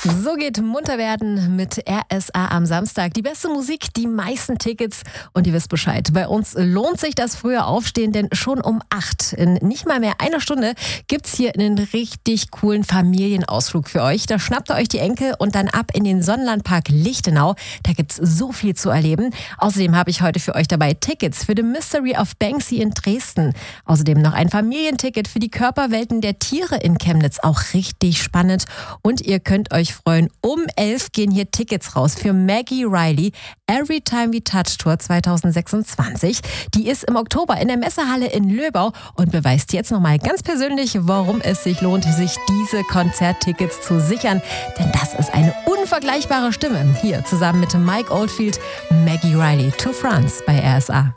So geht munter werden mit RSA am Samstag. Die beste Musik, die meisten Tickets und ihr wisst Bescheid. Bei uns lohnt sich das frühe Aufstehen, denn schon um 8 in nicht mal mehr einer Stunde gibt's hier einen richtig coolen Familienausflug für euch. Da schnappt ihr euch die Enkel und dann ab in den Sonnenlandpark Lichtenau. Da gibt's so viel zu erleben. Außerdem habe ich heute für euch dabei Tickets für The Mystery of Banksy in Dresden. Außerdem noch ein Familienticket für die Körperwelten der Tiere in Chemnitz. Auch richtig spannend. Und ihr könnt euch freuen. Um 11 gehen hier Tickets raus für Maggie Riley, Every Time We Touch Tour 2026. Die ist im Oktober in der Messehalle in Löbau und beweist jetzt nochmal ganz persönlich, warum es sich lohnt, sich diese Konzerttickets zu sichern. Denn das ist eine unvergleichbare Stimme. Hier zusammen mit Mike Oldfield, Maggie Riley to France bei RSA.